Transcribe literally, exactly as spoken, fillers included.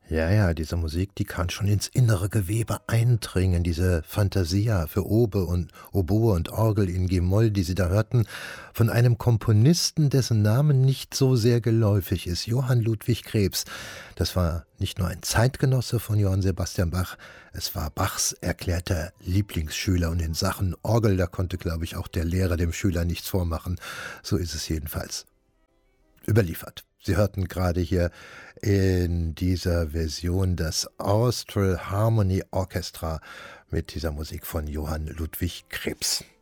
Ja, ja, diese Musik, die kann schon ins innere Gewebe eindringen, diese Fantasia für Obe und Oboe und Orgel in G-Moll, die Sie da hörten, von einem Komponisten, dessen Namen nicht so sehr geläufig ist, Johann Ludwig Krebs. Das war nicht nur ein Zeitgenosse von Johann Sebastian Bach, es war Bachs erklärter Lieblingsschüler und in Sachen Orgel, da konnte, glaube ich, auch der Lehrer dem Schüler nichts vormachen. So ist es jedenfalls überliefert. Sie hörten gerade hier in dieser Version das Austral Harmony Orchestra mit dieser Musik von Johann Ludwig Krebs.